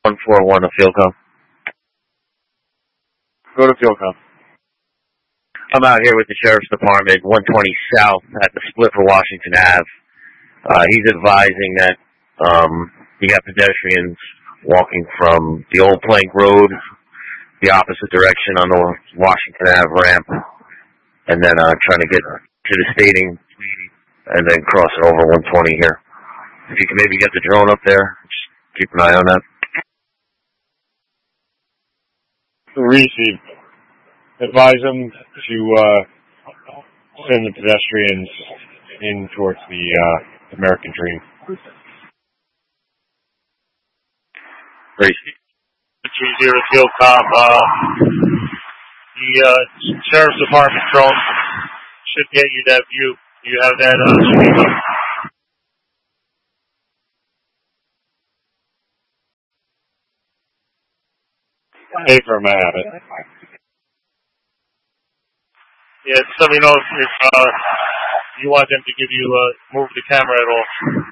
141 to Fieldcom. Go to Fieldcom. I'm out here with the Sheriff's Department, 120 South at the split for Washington Ave. He's advising that you got pedestrians walking from the old Plank Road, the opposite direction on the Washington Ave ramp, and then trying to get to the stadium and then crossing over 120 here. If you can maybe get the drone up there, just keep an eye on that. Receive. Advise them to send the pedestrians in towards the American Dream. Receive. Here at Fieldcom, the Sheriff's Department drone should get you that view. You have that screen up. Pay for them, I have it. Yeah, just let me know if you want them to give you move the camera at all.